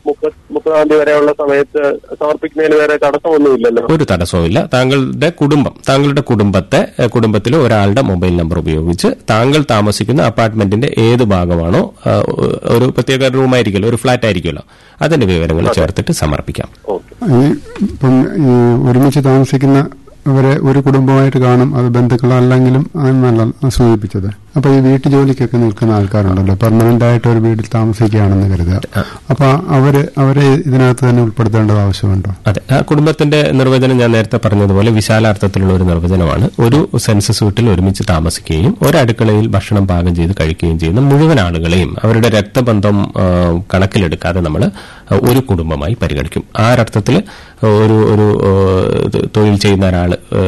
30-ാം തീയതി വരെയുള്ള സമയത്ത് സമർപ്പിക്കുന്നതിന് വേറെ തടസ്സമൊന്നുമില്ലല്ലോ? ഒരു തടസ്സവുമില്ല. താങ്കളുടെ കുടുംബത്തിലെ ഒരാളുടെ മൊബൈൽ നമ്പർ ഉപയോഗിച്ച് താങ്കൾ താമസിക്കുന്ന അപ്പാർട്ട്മെന്റിന്റെ ഏത് ഭാഗമാണോ, ഒരു പ്രത്യേക റൂമായിരിക്കുമല്ലോ, ഒരു ഫ്ളാറ്റ് ആയിരിക്കുമല്ലോ, അതിന്റെ വിവരങ്ങൾ ചേർത്തിട്ട് സമർപ്പിക്കാം. ഇപ്പം ഒരുമിച്ച് താമസിക്കുന്ന അവരെ ഒരു കുടുംബമായിട്ട് കാണും, അത് ബന്ധുക്കളല്ലെങ്കിലും നല്ല സൂചിപ്പിച്ചത്. അപ്പൊ ഈ വീട്ടു ജോലിക്കൊക്കെ നിൽക്കുന്ന ആൾക്കാരുണ്ടല്ലോ, പെർമനന്റ് ആയിട്ട് ഒരു വീട്ടിൽ താമസിക്കുകയാണെന്ന് കരുതുക, അപ്പൊ അവരെ ഇതിനകത്ത് തന്നെ ഉൾപ്പെടുത്തേണ്ടത് ആവശ്യമുണ്ടോ? അതെ, ആ കുടുംബത്തിന്റെ നിർവചനം ഞാൻ നേരത്തെ പറഞ്ഞതുപോലെ വിശാലാർത്ഥത്തിലുള്ള ഒരു നിർവചനമാണ്. ഒരു സെൻസസ് വീട്ടിൽ ഒരുമിച്ച് താമസിക്കുകയും ഒരടുക്കളയിൽ ഭക്ഷണം പാകം ചെയ്ത് കഴിക്കുകയും ചെയ്യുന്ന മുഴുവൻ ആളുകളെയും അവരുടെ രക്തബന്ധം കണക്കിലെടുക്കാതെ നമ്മൾ ഒരു കുടുംബമായി പരിഗണിക്കും. ആ ഒരർത്ഥത്തിൽ ഒരു തൊഴിൽ ചെയ്യുന്ന ഒരാൾ,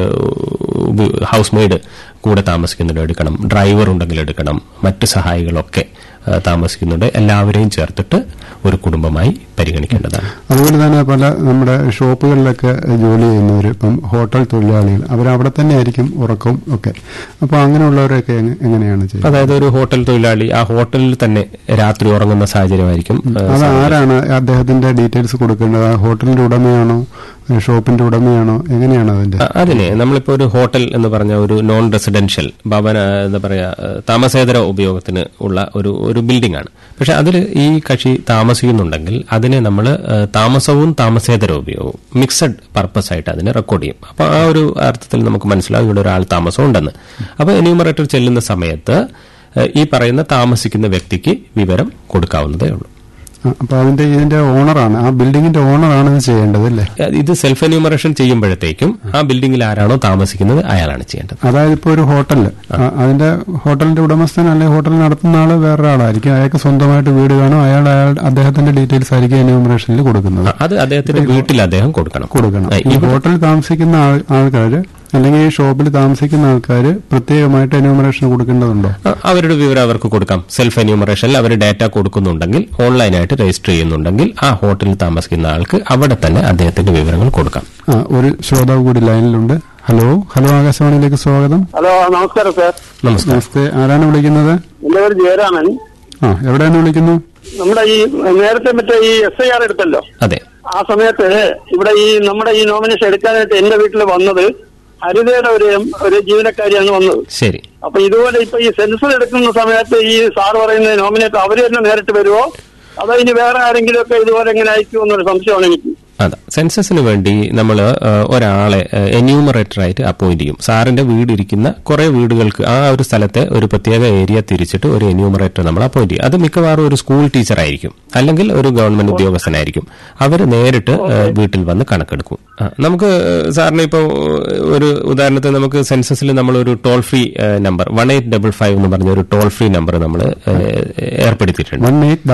ഹൗസ് മെയ്ഡ് കൂടെ താമസിക്കുന്നുണ്ട് എടുക്കണം, ഡ്രൈവർ ഉണ്ടെങ്കിൽ എടുക്കണം, മറ്റ് സഹായികളൊക്കെ താമസിക്കുന്നുണ്ട്, എല്ലാവരെയും ചേർത്തിട്ട് ഒരു കുടുംബമായി പരിഗണിക്കേണ്ടതാണ്. അതുപോലെ തന്നെ പല നമ്മുടെ ഷോപ്പുകളിലൊക്കെ ജോലി ചെയ്യുന്നവർ, ഇപ്പം ഹോട്ടൽ തൊഴിലാളികൾ, അവരവിടെ തന്നെ ആയിരിക്കും ഉറക്കവും ഒക്കെ. അപ്പൊ അങ്ങനെയുള്ളവരൊക്കെ എങ്ങനെയാണ് ചെയ്യുന്നത്? അതായത് ഒരു ഹോട്ടൽ തൊഴിലാളി ആ ഹോട്ടലിൽ തന്നെ രാത്രി ഉറങ്ങുന്ന സാഹചര്യമായിരിക്കും. അത് ആരാണ് അദ്ദേഹത്തിന്റെ ഡീറ്റെയിൽസ് കൊടുക്കേണ്ടത്? ഹോട്ടലിന്റെ ഉടമയാണോ, ഷോപ്പിന്റെ ഉടമയാണോ, എങ്ങനെയാണ് അതിനെ നമ്മളിപ്പോ ഒരു ഹോട്ടൽ എന്ന് പറഞ്ഞ ഒരു നോൺ റെസിഡൻഷ്യൽ ഭവന എന്താ പറയാ താമസേതര ഉപയോഗത്തിന് ഉള്ള ഒരു ബിൽഡിംഗ് ആണ്. പക്ഷെ അതിൽ ഈ കക്ഷി താമസിക്കുന്നുണ്ടെങ്കിൽ അതിനെ നമ്മൾ താമസവും താമസേതര ഉപയോഗവും മിക്സഡ് പർപ്പസ് ആയിട്ട് അതിനെ റെക്കോർഡ് ചെയ്യും. അപ്പൊ ആ ഒരു അർത്ഥത്തിൽ നമുക്ക് മനസ്സിലാവും ഇവിടെ ഒരാൾ താമസം ഉണ്ടെന്ന്. അപ്പൊ എന്യൂമറേറ്റർ ചെല്ലുന്ന സമയത്ത് ഈ പറയുന്ന താമസിക്കുന്ന വ്യക്തിക്ക് വിവരം കൊടുക്കാവുന്നതേ ഉള്ളൂ. അപ്പൊ ഇതിന്റെ ഓണറാണ്, ആ ബിൽഡിംഗിന്റെ ഓണറാണ് ഇത് ചെയ്യേണ്ടത് അല്ലേ? ഇത് സെൽഫ് എന്യൂമറേഷൻ ചെയ്യുമ്പോഴത്തേക്കും ആ ബിൽഡിംഗിൽ ആരാണോ താമസിക്കുന്നത് അയാളാണ് ചെയ്യേണ്ടത്. അതായത് ഇപ്പോൾ ഒരു ഹോട്ടലില് അതിന്റെ ഹോട്ടലിന്റെ ഉടമസ്ഥൻ അല്ലെങ്കിൽ ഹോട്ടൽ നടത്തുന്ന ആള് വേറെ ആളായിരിക്കും, അയാൾക്ക് സ്വന്തമായിട്ട് വീട് കാണും, അദ്ദേഹത്തിന്റെ ഡീറ്റെയിൽസ് ആയിരിക്കും എന്യൂമറേഷനിൽ കൊടുക്കുന്നത്. അത് അദ്ദേഹത്തിന്റെ വീട്ടിൽ അദ്ദേഹം കൊടുക്കണം. ഈ ഹോട്ടലിൽ താമസിക്കുന്ന ആൾക്കാര് അല്ലെങ്കിൽ ഈ ഷോപ്പിൽ താമസിക്കുന്ന ആൾക്കാർ പ്രത്യേകമായിട്ട് എന്യൂമറേഷൻ കൊടുക്കേണ്ടതുണ്ടോ? അവരുടെ വിവരം അവർക്ക് കൊടുക്കാം. സെൽഫ് എന്യൂമറേഷനിൽ അവർ ഡാറ്റ കൊടുക്കുന്നുണ്ടെങ്കിൽ, ഓൺലൈനായിട്ട് രജിസ്റ്റർ ചെയ്യുന്നുണ്ടെങ്കിൽ ആ ഹോട്ടലിൽ താമസിക്കുന്ന ആൾക്ക് അവിടെ തന്നെ അദ്ദേഹത്തിന്റെ വിവരങ്ങൾ കൊടുക്കാം. ഒരു ശ്രോതാവ് കൂടി ലൈനിലുണ്ട്. ഹലോ ആകാശവാണിയിലേക്ക് സ്വാഗതം. ഹലോ, നമസ്കാരം സാർ. നമസ്തേ, ആരാണ് വിളിക്കുന്നത്? എന്റെ പേര് ജയരാമൻ. എവിടെയാണ് വിളിക്കുന്നു? നമ്മുടെ ഈ നേരത്തെ മറ്റേ ഈ SIR എടുത്തല്ലോ, അതെ, ആ സമയത്ത് ഇവിടെ ഈ നമ്മുടെ ഈ നോമിനേഷൻ എടുക്കാനായിട്ട് എന്റെ വീട്ടിൽ വന്നത് ഹരിതയുടെ ഒരു ജീവനക്കാരിയാണ് വന്നത്. ശരി. അപ്പൊ ഇതുപോലെ ഇപ്പൊ ഈ സെൻസസ് എടുക്കുന്ന സമയത്ത് ഈ സാർ പറയുന്ന നോമിനേറ്റ് അവര് തന്നെ നേരിട്ട് വരുമോ, അതോ ഇനി വേറെ ആരെങ്കിലും ഒക്കെ ഇതുപോലെ എങ്ങനെ അയക്കുമോ എന്നൊരു സംശയമാണ് എനിക്ക്. അതെ, സെൻസസിന് വേണ്ടി നമ്മൾ ഒരാളെ എന്യൂമറേറ്ററായിട്ട് അപ്പോയിന്റ് ചെയ്യും. സാറിന്റെ വീടിരിക്കുന്ന കുറെ വീടുകൾക്ക് ആ ഒരു സ്ഥലത്തെ ഒരു പ്രത്യേക ഏരിയ തിരിച്ചിട്ട് ഒരു എന്യൂമറേറ്റർ നമ്മൾ അപ്പോയിന്റ് ചെയ്യും. അത് മിക്കവാറും ഒരു സ്കൂൾ ടീച്ചറായിരിക്കും, അല്ലെങ്കിൽ ഒരു ഗവൺമെന്റ് ഉദ്യോഗസ്ഥനായിരിക്കും. അവർ നേരിട്ട് വീട്ടിൽ വന്ന് കണക്കെടുക്കും. നമുക്ക് സാറിന് ഇപ്പോൾ ഒരു ഉദാഹരണത്തിന് നമുക്ക് സെൻസസിൽ നമ്മൾ ഒരു ടോൾ ഫ്രീ നമ്പർ 1855 എന്ന് പറഞ്ഞ ഒരു ടോൾ ഫ്രീ നമ്പർ നമ്മൾ ഏർപ്പെടുത്തിയിട്ടുണ്ട്.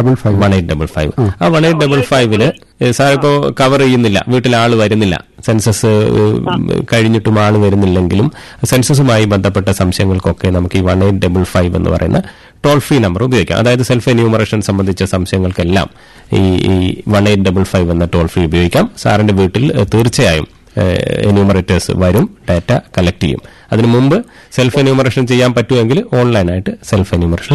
1855. ആ 1855 സാർ ഇപ്പോ കവർ ചെയ്യുന്നില്ല, വീട്ടിൽ ആള് വരുന്നില്ല, സെൻസസ് കഴിഞ്ഞിട്ടും ആള് വരുന്നില്ലെങ്കിലും സെൻസസുമായി ബന്ധപ്പെട്ട സംശയങ്ങൾക്കൊക്കെ നമുക്ക് ഈ 1855 എന്ന് പറയുന്ന ടോൾ ഫ്രീ നമ്പർ ഉപയോഗിക്കാം. അതായത് സെൽഫ് എന്യൂമറേഷൻ സംബന്ധിച്ച സംശയങ്ങൾക്കെല്ലാം ഈ 1855 എന്ന ടോൾ ഫ്രീ ഉപയോഗിക്കാം. സാറിന്റെ വീട്ടിൽ തീർച്ചയായും എന്യൂമറേറ്റേഴ്സ് വരും, ഡാറ്റ കളക്ട് ചെയ്യും. അതിനു മുമ്പ് സെൽഫ് എന്യൂമറേഷൻ ചെയ്യാൻ പറ്റുമെങ്കിൽ ഓൺലൈനായിട്ട് സെൽഫ് എന്യൂമറേഷൻ.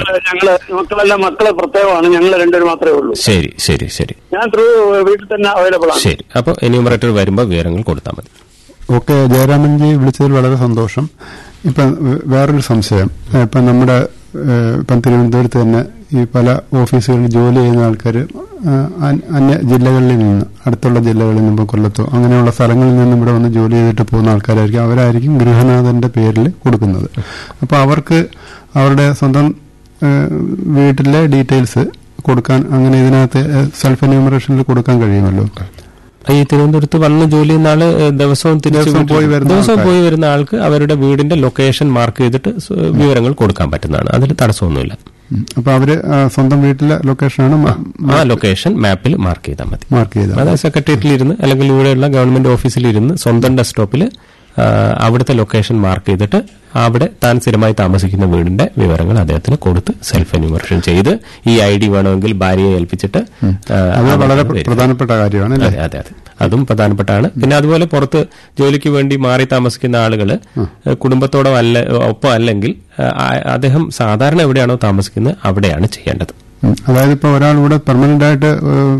മക്കളെ പ്രത്യേകമാണ്, ഞങ്ങൾ രണ്ടുപേരും മാത്രമേ ഉള്ളൂ. ശരി ശരി ശരി, ഞാൻ വീട്ടിൽ തന്നെ അവൈലബിൾ ആണ്. ശരി, അപ്പോൾ എന്യൂമറേറ്റർ വരുമ്പോൾ വിവരങ്ങൾ കൊടുത്താൽ മതി. ഓക്കെ, ജയരാമൻജി വിളിച്ചതിൽ വളരെ സന്തോഷം. ഇപ്പം വേറൊരു സംശയം, ഇപ്പം നമ്മുടെ തിരുവനന്തപുരത്ത് തന്നെ ഈ പല ഓഫീസുകളിൽ ജോലി ചെയ്യുന്ന ആൾക്കാർ അന്യ ജില്ലകളിൽ നിന്ന്, അടുത്തുള്ള ജില്ലകളിൽ നിന്ന്, കൊല്ലത്തോ അങ്ങനെയുള്ള സ്ഥലങ്ങളിൽ നിന്നും ഇവിടെ വന്ന് ജോലി ചെയ്തിട്ട് പോകുന്ന ആൾക്കാരായിരിക്കും. അവരായിരിക്കും ഗൃഹനാഥന്റെ പേരിൽ കൊടുക്കുന്നത്. അപ്പോൾ അവർക്ക് അവരുടെ സ്വന്തം വീട്ടിലെ ഡീറ്റെയിൽസ് കൊടുക്കാൻ അങ്ങനെ ഇതിനകത്ത് സെൽഫ് എന്യൂമറേഷനിൽ കൊടുക്കാൻ കഴിയുമല്ലോ. ഈ തിരുവനന്തപുരത്ത് വന്ന് ജോലി ചെയ്യുന്ന ആള് ദിവസവും പോയി വരുന്ന ആൾക്ക് അവരുടെ വീടിന്റെ ലൊക്കേഷൻ മാർക്ക് ചെയ്തിട്ട് വിവരങ്ങൾ കൊടുക്കാൻ പറ്റുന്നതാണ്. അതിൽ തടസ്സമൊന്നുമില്ല. അപ്പൊ അവര് സ്വന്തം വീട്ടിലെ ലൊക്കേഷനാണ്, ആ ലൊക്കേഷൻ മാപ്പിൽ മാർക്ക് ചെയ്താൽ മതി. അതായത് സെക്രട്ടേറിയറ്റിൽ ഇരുന്ന് അല്ലെങ്കിൽ ഇവിടെയുള്ള ഗവൺമെന്റ് ഓഫീസിൽ ഇരുന്ന് സ്വന്തം ഡെസ്ക്ടോപ്പിൽ അവിടുത്തെ ലൊക്കേഷൻ മാർക്ക് ചെയ്തിട്ട് അവിടെ താൻ സ്ഥിരമായി താമസിക്കുന്ന വീടിന്റെ വിവരങ്ങൾ അദ്ദേഹത്തിന് കൊടുത്ത് സെൽഫ് എന്യൂമറേഷൻ ചെയ്ത് ഈ ID വേണമെങ്കിൽ ഭാര്യയെ ഏൽപ്പിച്ചിട്ട്. അത് വളരെ പ്രധാനപ്പെട്ട കാര്യമാണ്. അതെ അതെ അതെ, അതും പ്രധാനപ്പെട്ടാണ്. പിന്നെ അതുപോലെ പുറത്ത് ജോലിക്ക് വേണ്ടി മാറി താമസിക്കുന്ന ആളുകൾ കുടുംബത്തോടൊപ്പം ഒപ്പം അല്ലെങ്കിൽ അദ്ദേഹം സാധാരണ എവിടെയാണോ താമസിക്കുന്നത് അവിടെയാണ് ചെയ്യേണ്ടത്. അതായത് ഇപ്പോൾ ഒരാൾ ഇവിടെ പെർമനന്റ് ആയിട്ട്